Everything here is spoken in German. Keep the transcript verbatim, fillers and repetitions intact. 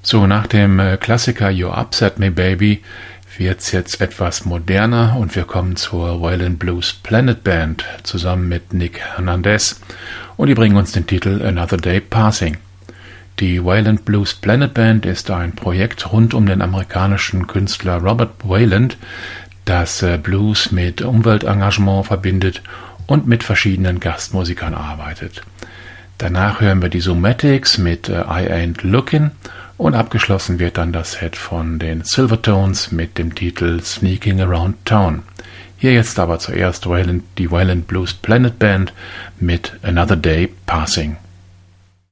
So, nach dem äh, Klassiker You Upset Me Baby wird's jetzt etwas moderner und wir kommen zur Waylon Blues Planet Band zusammen mit Nick Hernandez und die bringen uns den Titel Another Day Passing. Die Waylon Blues Planet Band ist ein Projekt rund um den amerikanischen Künstler Robert Wayland, das äh, Blues mit Umweltengagement verbindet und mit verschiedenen Gastmusikern arbeitet. Danach hören wir die Zoomatics mit äh, I Ain't Lookin' und abgeschlossen wird dann das Set von den Silvertones mit dem Titel Sneaking Around Town. Hier jetzt aber zuerst Wayland, die Waylon Blues Planet Band mit Another Day Passing.